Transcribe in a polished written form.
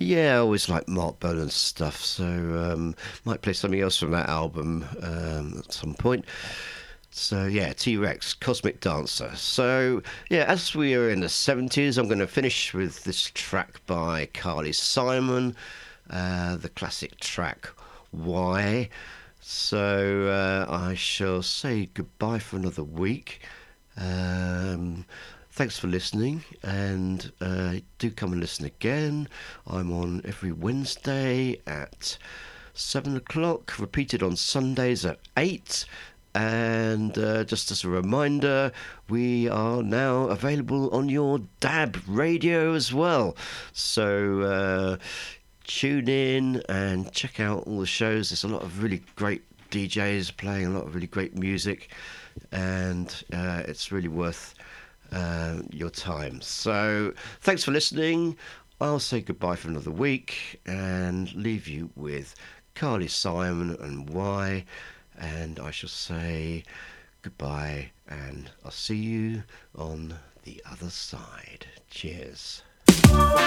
Yeah, I always like Mark Bolan's stuff, so might play something else from that album at some point. So yeah, T-Rex, Cosmic Dancer. So yeah, as we are in the 70s, I'm going to finish with this track by Carly Simon, the classic track Why. So I shall say goodbye for another week. Thanks for listening, and do come and listen again. I'm on every Wednesday at 7 o'clock, repeated on Sundays at 8. And just as a reminder, we are now available on your DAB radio as well. So tune in and check out all the shows. There's a lot of really great DJs playing a lot of really great music, and it's really worth your time. So thanks for listening. I'll say goodbye for another week and leave you with Carly Simon and Why, and I shall say goodbye, and I'll see you on the other side. Cheers.